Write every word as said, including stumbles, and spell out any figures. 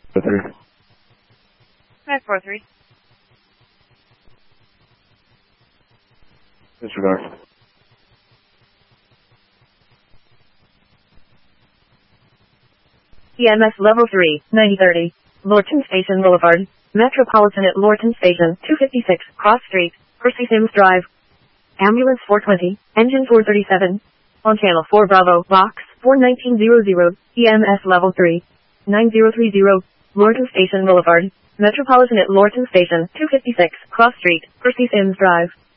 three. nine four three. Disregard. E M S Level three, ninety thirty. Lorton Station Boulevard, Metropolitan at Lorton Station, two fifty-six, Cross Street, Percy Sims Drive. Ambulance four twenty, Engine four thirty-seven. On Channel four Bravo, Box four nineteen hundred, E M S Level three, nine zero three zero, Lorton Station Boulevard, Metropolitan at Lorton Station, two fifty-six, Cross Street, Percy Sims Drive.